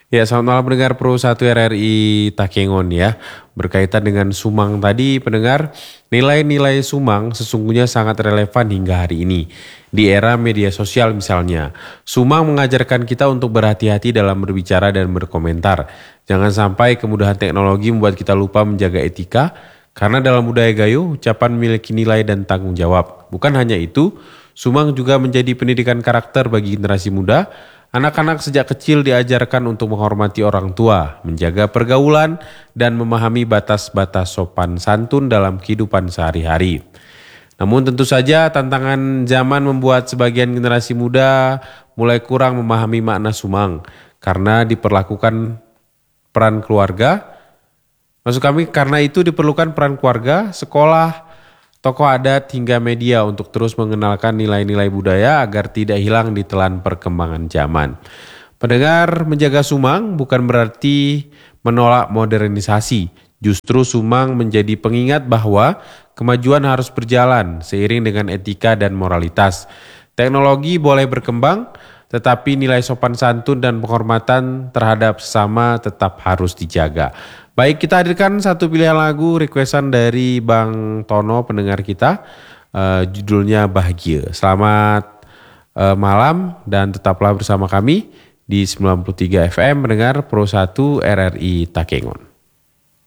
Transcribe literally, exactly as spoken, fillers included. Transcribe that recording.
Ya, selamat malam pendengar Pro satu R R I Takengon ya. Berkaitan dengan Sumang tadi pendengar, nilai-nilai Sumang sesungguhnya sangat relevan hingga hari ini. Di era media sosial misalnya, Sumang mengajarkan kita untuk berhati-hati dalam berbicara dan berkomentar. Jangan sampai kemudahan teknologi membuat kita lupa menjaga etika, karena dalam budaya Gayo, ucapan memiliki nilai dan tanggung jawab. Bukan hanya itu, Sumang juga menjadi pendidikan karakter bagi generasi muda. Anak-anak sejak kecil diajarkan untuk menghormati orang tua, menjaga pergaulan, dan memahami batas-batas sopan santun dalam kehidupan sehari-hari. Namun tentu saja tantangan zaman membuat sebagian generasi muda mulai kurang memahami makna Sumang karena diperlakukan peran keluarga. Maksud kami karena itu diperlukan peran keluarga, sekolah, tokoh adat hingga media untuk terus mengenalkan nilai-nilai budaya agar tidak hilang di telan perkembangan zaman. Pendengar, menjaga Sumang bukan berarti menolak modernisasi. Justru Sumang menjadi pengingat bahwa kemajuan harus berjalan seiring dengan etika dan moralitas. Teknologi boleh berkembang, tetapi nilai sopan santun dan penghormatan terhadap sesama tetap harus dijaga. Baik, kita hadirkan satu pilihan lagu requestan dari Bang Tono pendengar kita, uh, judulnya Bahagia. Selamat uh, malam dan tetaplah bersama kami di sembilan puluh tiga F M mendengar Pro satu R R I Takengon.